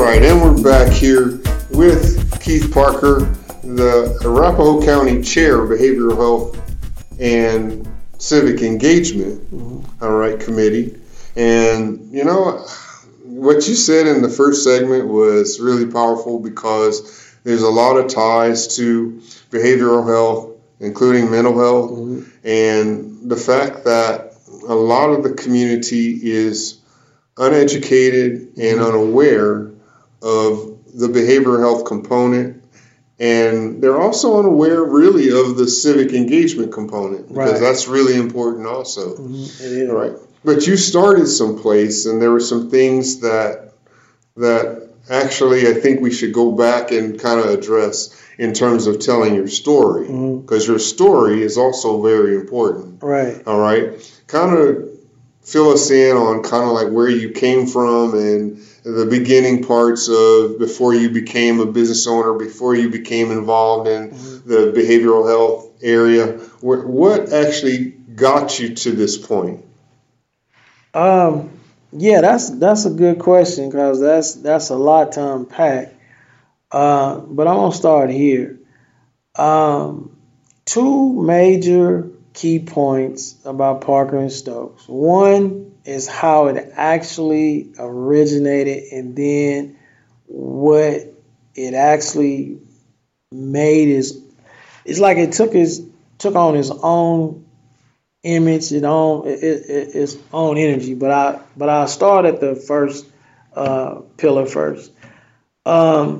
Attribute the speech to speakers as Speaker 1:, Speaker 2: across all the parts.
Speaker 1: right, and we're back here with Keith Parker, the Arapahoe County Chair of Behavioral Health and Civic Engagement, all right, Committee. And, you know, what you said in the first segment was really powerful because there's a lot of ties to behavioral health, including mental health, and the fact that a lot of the community is uneducated and unaware of the behavioral health component, and they're also unaware really of the civic engagement component, because that's really important also.
Speaker 2: It is.
Speaker 1: Right. But you started someplace, and there were some things that actually I think we should go back and kind of address in terms of telling your story, because your story is also very important.
Speaker 2: Right.
Speaker 1: All right. Kind of fill us in on kind of like where you came from and the beginning parts of before you became a business owner, before you became involved in the behavioral health area. What actually got you to this point?
Speaker 2: Yeah, that's a good question, because that's a lot to unpack. But I'm gonna start here. Two major key points about Parker and Stokes. One is how it actually originated, and then what it actually made is, it's like it took on its own image, its own energy. But I'll start at the first pillar first. I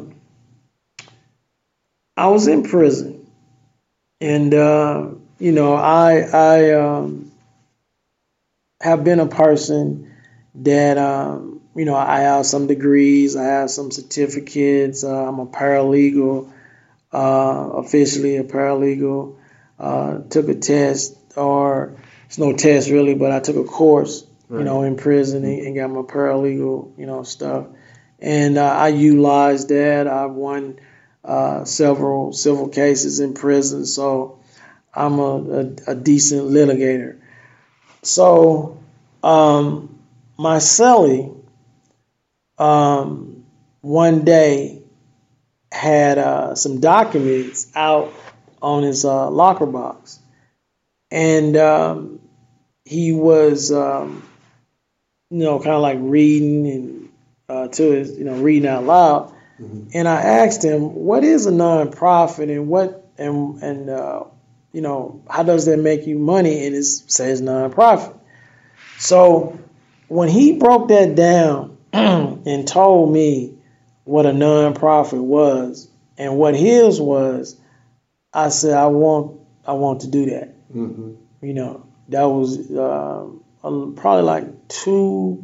Speaker 2: was in prison, and I have been a person that I have some degrees, I have some certificates. I'm a paralegal, officially a paralegal. Took a test, or it's no test really, but I took a course, in prison and got my paralegal, stuff. And I utilized that. I've won several civil cases in prison, so I'm a decent litigator. So my cellie one day had some documents out on his locker box, and he was kind of like reading and to his reading out loud. And I asked him, what is a nonprofit, and how does that make you money? And it says nonprofit. So when he broke that down and told me what a nonprofit was and what his was, I said, I want to do that. That was probably like 2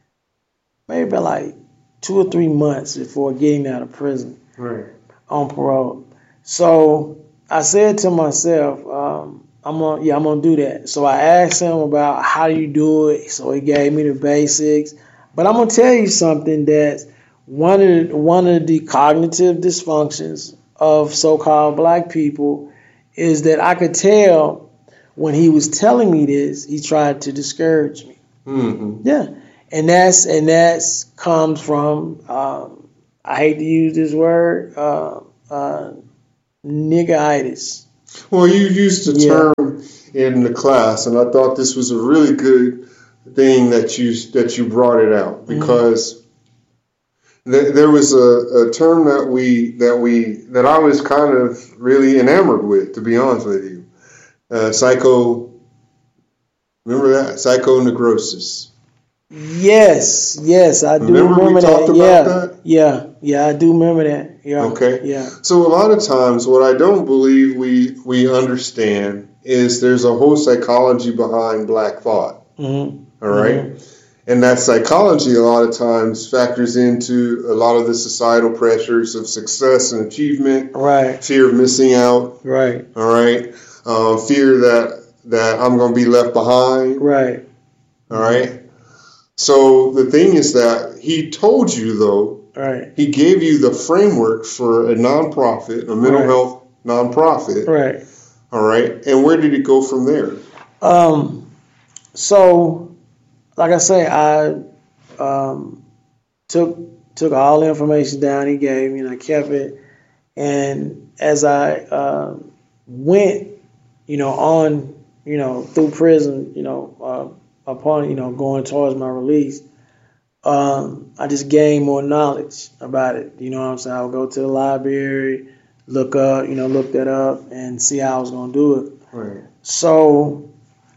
Speaker 2: or 3 months before getting out of prison, on parole. So I said to myself, I'm gonna do that. So I asked him about how do you do it. So he gave me the basics. But I'm gonna tell you something, that one of the cognitive dysfunctions of so-called black people is that I could tell when he was telling me this, he tried to discourage me. Yeah, and that's comes from I hate to use this word, niggeritis.
Speaker 1: Well, you used the term in the class, and I thought this was a really good thing that you brought it out, because there was a term that I was kind of really enamored with, to be honest with you. Remember that? Psychoneurosis.
Speaker 2: Yes, I do remember that. Yeah, I do remember that. Yeah.
Speaker 1: Okay.
Speaker 2: Yeah.
Speaker 1: So a lot of times, what I don't believe we understand is there's a whole psychology behind Black thought. All right. And that psychology a lot of times factors into a lot of the societal pressures of success and achievement.
Speaker 2: Right.
Speaker 1: Fear of missing out.
Speaker 2: Right.
Speaker 1: All right. Fear that I'm going to be left behind.
Speaker 2: Right.
Speaker 1: All right. So the thing is that he told you, though, he gave you the framework for a nonprofit, a mental health nonprofit.
Speaker 2: Right.
Speaker 1: All right. And where did it go from there?
Speaker 2: So, like I say, I took took all the information down he gave me, and I kept it. And as I went, on, through prison, upon, going towards my release, I just gained more knowledge about it. You know what I'm saying? I would go to the library, look that up, and see how I was gonna do it.
Speaker 1: Right.
Speaker 2: So,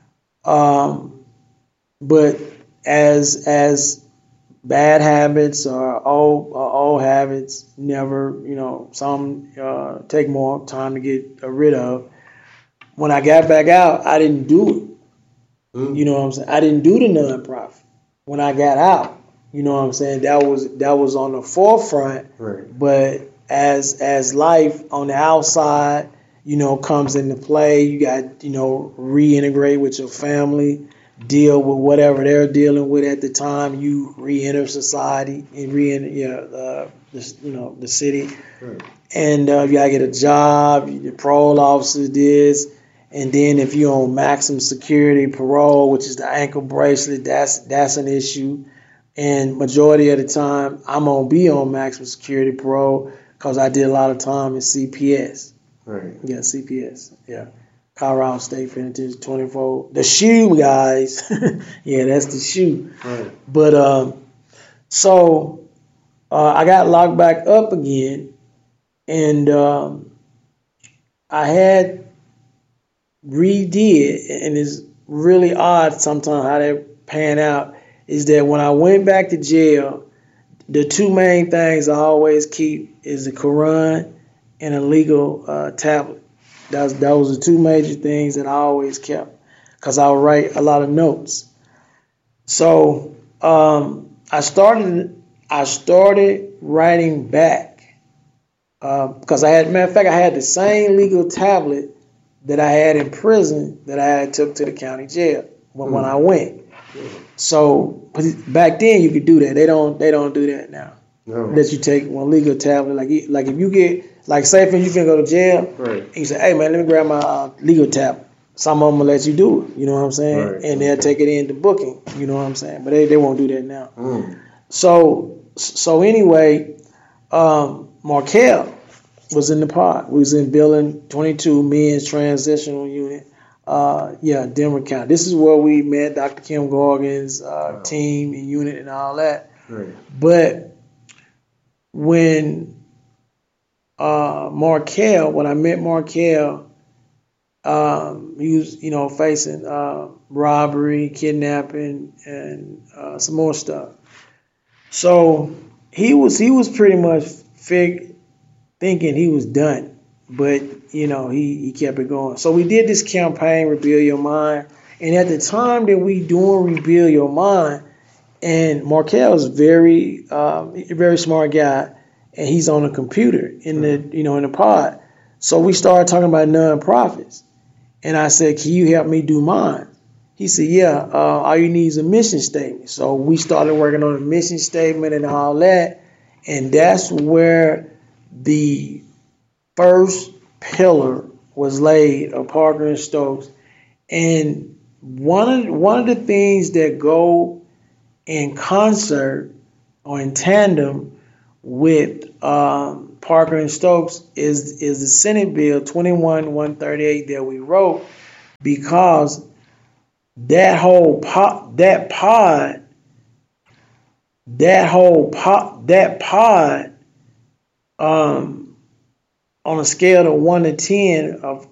Speaker 2: but as bad habits or old habits never, some take more time to get rid of. When I got back out, I didn't do it. You know what I'm saying? I didn't do the nonprofit when I got out. You know what I'm saying? That was on the forefront.
Speaker 1: Right.
Speaker 2: But as life on the outside, comes into play, you got, reintegrate with your family, deal with whatever they're dealing with at the time. You re-enter society and the city.
Speaker 1: Right.
Speaker 2: And you gotta get a job. The parole officer this. And then if you're on maximum security parole, which is the ankle bracelet, that's an issue. And majority of the time, I'm gonna be on maximum security parole because I did a lot of time in CPS.
Speaker 1: Right.
Speaker 2: Yeah, CPS. Yeah, Colorado State Penitentiary 24. The shoe, guys. Yeah, that's the shoe.
Speaker 1: Right.
Speaker 2: But so I got locked back up again, and I had redid, and it's really odd sometimes how that pan out, is that when I went back to jail, the two main things I always keep is the Quran and a legal tablet. That was the two major things that I always kept, because I would write a lot of notes. So I started writing back because I had the same legal tablet that I had in prison that I had took to the county jail when I went. So back then you could do that. They don't do that now.
Speaker 1: No.
Speaker 2: That you take one legal tablet. Like if you get, like, say if you can go to jail,
Speaker 1: Right.
Speaker 2: and you say, hey man, let me grab my legal tablet. Some of them will let you do it. You know what I'm saying?
Speaker 1: Right.
Speaker 2: And they'll take it into booking. You know what I'm saying? But they won't do that now.
Speaker 1: Mm.
Speaker 2: So anyway, Markel was in the pod. We was in Building 22, men's transitional unit. Denver County. This is where we met Dr. Kim Gorgon's team and unit and all that.
Speaker 1: Right.
Speaker 2: But when when I met Markel, he was, facing robbery, kidnapping, and some more stuff. So he was pretty much thinking he was done, but he kept it going. So we did this campaign, Rebuild Your Mind, and at the time that we doing Rebuild Your Mind, and Markel is very smart guy, and he's on a computer in the pod. So we started talking about nonprofits, and I said, "Can you help me do mine?" He said, "Yeah. All you need is a mission statement." So we started working on a mission statement and all that, and that's where the first pillar was laid of Parker and Stokes. And one of the things that go in concert or in tandem with Parker and Stokes is the Senate Bill 21-138 that we wrote, because that pod on a scale of 1 to 10 of